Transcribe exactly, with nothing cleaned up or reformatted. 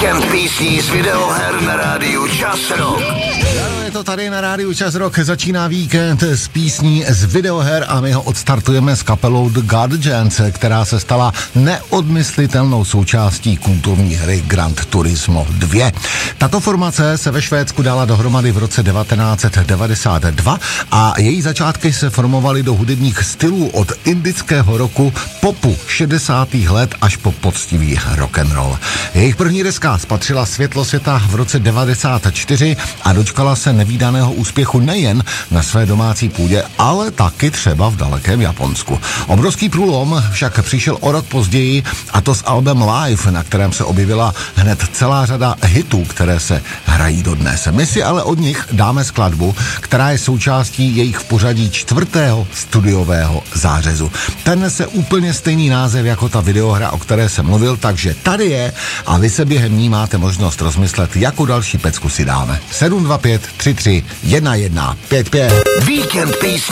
Víkend písní z videoher na rádiu Čas Rock. Je to tady na rádiu Čas Rock, začíná víkend z písní z videoher a my ho odstartujeme s kapelou The Guardians, která se stala neodmyslitelnou součástí kultovní hry Gran Turismo dva. Tato formace se ve Švédsku dala dohromady v roce devatenáct set devadesát dva a její začátky se formovaly do hudebních stylů od indického roku, popu šedesátých let až po poctivý rock'n'roll. Jejich první deska spatřila světlo světa v roce devadesát čtyři a dočkala se nevídaného úspěchu nejen na své domácí půdě, ale taky třeba v dalekém Japonsku. Obrovský průlom však přišel o rok později, a to s albem Live, na kterém se objevila hned celá řada hitů, které se hrají dodnes. My si ale od nich dáme skladbu, která je součástí jejich v pořadí čtvrtého studiového zářezu. Ten nese úplně stejný název jako ta videohra, o které jsem mluvil, takže tady je a vy se během ní máte možnost rozmyslet, jakou další pecku si dáme. sedm dva pět tři tři jedna jedna pět pět. Víkend písní